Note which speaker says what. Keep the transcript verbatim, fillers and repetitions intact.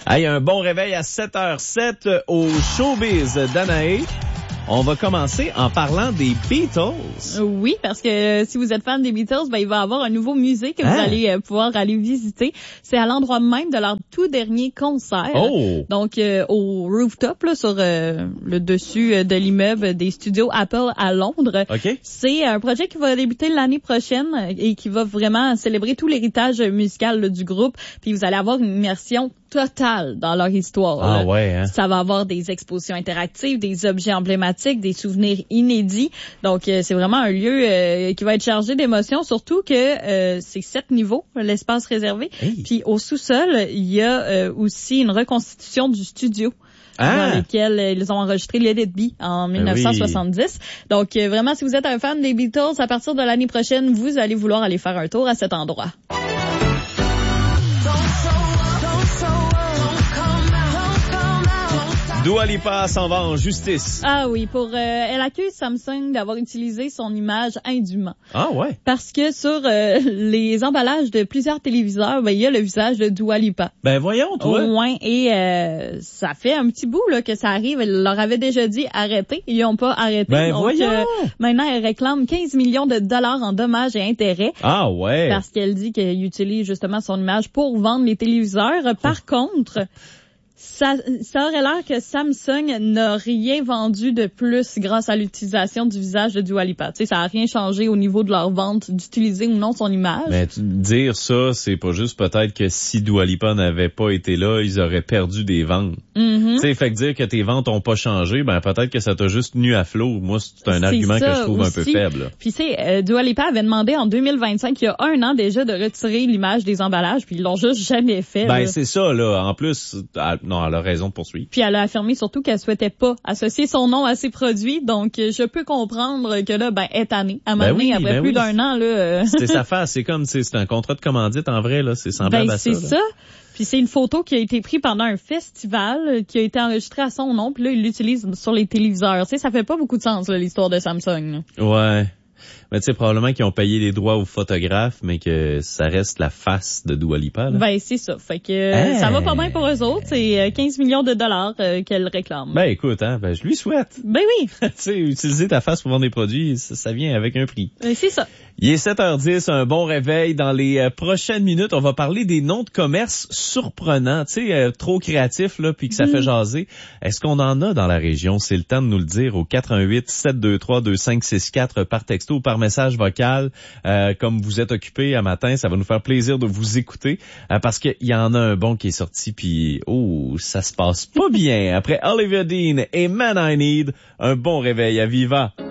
Speaker 1: Hey, un bon réveil à sept heures zéro sept au Showbiz d'Anaé. On va commencer en parlant des Beatles.
Speaker 2: Oui, parce que euh, si vous êtes fan des Beatles, ben il va y avoir un nouveau musée que
Speaker 1: hein?
Speaker 2: vous allez euh, pouvoir aller visiter. C'est à l'endroit même de leur tout dernier concert.
Speaker 1: Oh!
Speaker 2: Donc euh, au rooftop, là, sur euh, le dessus euh, de l'immeuble des studios Apple à Londres.
Speaker 1: OK.
Speaker 2: C'est un projet qui va débuter l'année prochaine et qui va vraiment célébrer tout l'héritage musical là, du groupe. Puis vous allez avoir une immersion totale dans leur histoire.
Speaker 1: Ah
Speaker 2: là.
Speaker 1: ouais, hein?
Speaker 2: Ça va avoir des expositions interactives, des objets emblématiques, des souvenirs inédits. Donc, euh, c'est vraiment un lieu euh, qui va être chargé d'émotions, surtout que euh, c'est sept niveaux, l'espace réservé.
Speaker 1: Hey.
Speaker 2: Puis au sous-sol, il y a euh, aussi une reconstitution du studio.
Speaker 1: Ah.
Speaker 2: Dans lequel euh, ils ont enregistré Let It Be en dix-neuf cent soixante-dix. Oui. Donc, euh, vraiment, si vous êtes un fan des Beatles, à partir de l'année prochaine, vous allez vouloir aller faire un tour à cet endroit.
Speaker 1: Dua Lipa s'en va en justice.
Speaker 2: Ah oui, pour euh, elle accuse Samsung d'avoir utilisé son image indûment.
Speaker 1: Ah ouais.
Speaker 2: Parce que sur euh, les emballages de plusieurs téléviseurs, ben il y a le visage de Dua Lipa.
Speaker 1: Ben voyons toi.
Speaker 2: Au moins, et euh, ça fait un petit bout là que ça arrive. Elle leur avait déjà dit arrêtez, ils n'ont pas arrêté.
Speaker 1: Ben
Speaker 2: Donc,
Speaker 1: voyons.
Speaker 2: Euh, maintenant, elle réclame quinze millions de dollars en dommages et intérêts.
Speaker 1: Ah ouais.
Speaker 2: Parce qu'elle dit qu'elle utilise justement son image pour vendre les téléviseurs. Par contre, Ça, ça aurait l'air que Samsung n'a rien vendu de plus grâce à l'utilisation du visage de Dua Lipa. Tu sais, ça n'a rien changé au niveau de leur vente d'utiliser ou non son image.
Speaker 1: Mais dire ça, c'est pas juste peut-être que si Dua Lipa n'avait pas été là, ils auraient perdu des ventes.
Speaker 2: Mm-hmm.
Speaker 1: Tu sais, fait que dire que tes ventes ont pas changé, ben peut-être que ça t'a juste nu à flot. Moi, c'est un
Speaker 2: c'est
Speaker 1: argument que je trouve
Speaker 2: aussi.
Speaker 1: un peu faible.
Speaker 2: Puis tu sais, euh, Dua Lipa avait demandé en deux mille vingt-cinq, il y a un an déjà, de retirer l'image des emballages, puis ils l'ont juste jamais fait.
Speaker 1: Ben
Speaker 2: là.
Speaker 1: c'est ça, là. En plus, elle, non, elle a raison de poursuivre.
Speaker 2: Puis elle a affirmé surtout qu'elle souhaitait pas associer son nom à ses produits, donc euh, je peux comprendre que là, ben, elle est tannée. À un moment
Speaker 1: Ben
Speaker 2: donné,
Speaker 1: oui,
Speaker 2: après
Speaker 1: ben
Speaker 2: plus
Speaker 1: oui.
Speaker 2: d'un an, là... Euh...
Speaker 1: C'est sa face, c'est comme, c'est un contrat de commandite en vrai, là. C'est semblable
Speaker 2: ben,
Speaker 1: à ça.
Speaker 2: c'est ça. Puis c'est une photo qui a été prise pendant un festival, qui a été enregistrée à son nom, puis là, il l'utilise sur les téléviseurs. Tu sais, ça fait pas beaucoup de sens, là, l'histoire de Samsung.
Speaker 1: Ouais. Mais tu sais, probablement qu'ils ont payé les droits aux photographes, mais que ça reste la face de Dua Lipa, là.
Speaker 2: Ben, c'est ça. Fait que
Speaker 1: hey.
Speaker 2: ça va pas bien pour eux autres. C'est quinze millions de dollars euh, qu'elle réclame.
Speaker 1: Ben, écoute, hein, ben, je lui souhaite.
Speaker 2: Ben oui.
Speaker 1: Tu sais, utiliser ta face pour vendre des produits, ça, ça vient avec un prix.
Speaker 2: Ben, c'est ça.
Speaker 1: Il est sept heures dix, un bon réveil. Dans les euh, prochaines minutes, on va parler des noms de commerce surprenants, tu sais, euh, trop créatifs, là, puis que ça mm. fait jaser. Est-ce qu'on en a dans la région? C'est le temps de nous le dire au quatre un huit, sept deux trois, deux cinq six quatre par texto ou par message vocal. Euh, comme vous êtes occupé à matin, ça va nous faire plaisir de vous écouter euh, parce qu'il y en a un bon qui est sorti, puis oh, ça se passe pas bien. Après Olivia Dean et Man I Need, un bon réveil à Viva.